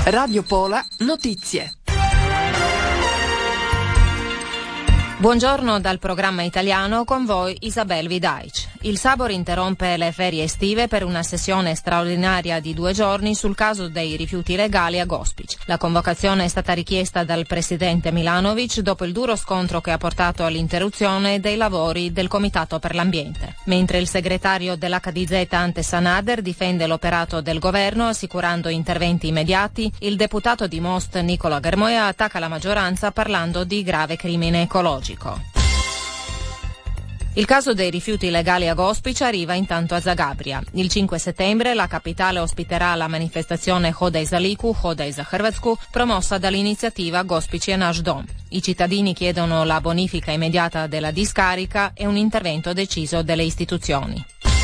Radio Pola Notizie. Buongiorno dal programma italiano, con voi Isabel Vidaic. Il Sabor interrompe le ferie estive per una sessione straordinaria di 2 giorni sul caso dei rifiuti legali a Gospić. La convocazione è stata richiesta dal presidente Milanović dopo il duro scontro che ha portato all'interruzione dei lavori del Comitato per l'Ambiente. Mentre il segretario dell'HDZ Ante Sanader difende l'operato del governo assicurando interventi immediati, il deputato di Most Nicola Germoia attacca la maggioranza parlando di grave crimine ecologico. Il caso dei rifiuti illegali a Gospić arriva intanto a Zagabria. Il 5 settembre la capitale ospiterà la manifestazione Hodaj za Liku, Hodaj za Hrvatsku, promossa dall'iniziativa Gospić je naš dom. I cittadini chiedono la bonifica immediata della discarica e un intervento deciso delle istituzioni.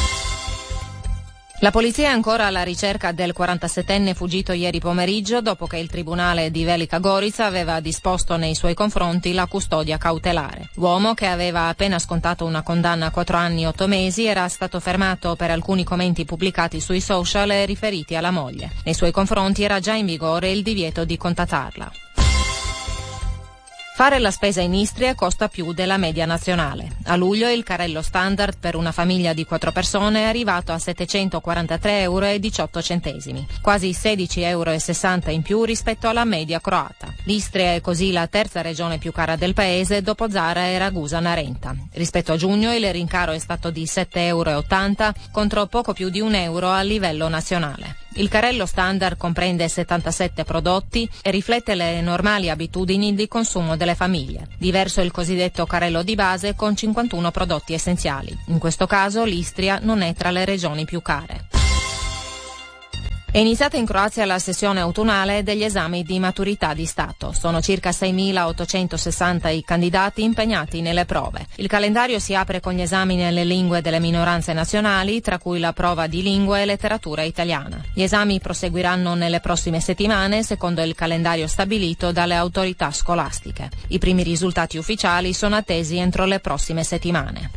La polizia è ancora alla ricerca del 47enne fuggito ieri pomeriggio dopo che il tribunale di Velika Gorica aveva disposto nei suoi confronti la custodia cautelare. L'uomo, che aveva appena scontato una condanna a 4 anni e 8 mesi, era stato fermato per alcuni commenti pubblicati sui social e riferiti alla moglie. Nei suoi confronti era già in vigore il divieto di contattarla. Fare la spesa in Istria costa più della media nazionale. A luglio il carrello standard per una famiglia di 4 persone è arrivato a 743,18 €, quasi 16,60 € in più rispetto alla media croata. L'Istria è così la terza regione più cara del paese dopo Zara e Ragusa Narenta. Rispetto a giugno il rincaro è stato di 7,80 € contro poco più di €1 a livello nazionale. Il carrello standard comprende 77 prodotti e riflette le normali abitudini di consumo delle famiglie. Diverso è il cosiddetto carrello di base con 51 prodotti essenziali. In questo caso l'Istria non è tra le regioni più care. È iniziata in Croazia la sessione autunnale degli esami di maturità di Stato. Sono circa 6.860 i candidati impegnati nelle prove. Il calendario si apre con gli esami nelle lingue delle minoranze nazionali, tra cui la prova di lingua e letteratura italiana. Gli esami proseguiranno nelle prossime settimane, secondo il calendario stabilito dalle autorità scolastiche. I primi risultati ufficiali sono attesi entro le prossime settimane.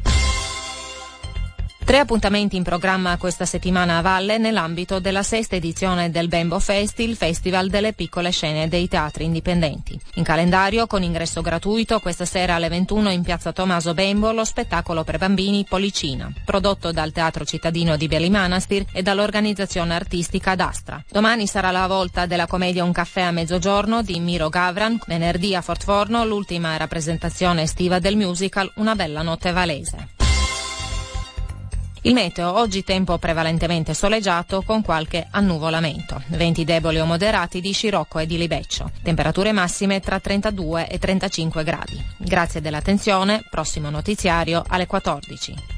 3 appuntamenti in programma questa settimana a Valle nell'ambito della 6ª edizione del Bembo Fest, il festival delle piccole scene dei teatri indipendenti. In calendario, con ingresso gratuito, questa sera alle 21 in piazza Tommaso Bembo, lo spettacolo per bambini Policina, prodotto dal Teatro Cittadino di Beli Manastir e dall'organizzazione artistica d'Astra. Domani sarà la volta della commedia Un caffè a mezzogiorno di Miro Gavran, venerdì a Fortforno l'ultima rappresentazione estiva del musical Una bella notte valese. Il meteo, oggi tempo prevalentemente soleggiato con qualche annuvolamento. Venti deboli o moderati di scirocco e di libeccio. Temperature massime tra 32 e 35 gradi. Grazie dell'attenzione, prossimo notiziario alle 14.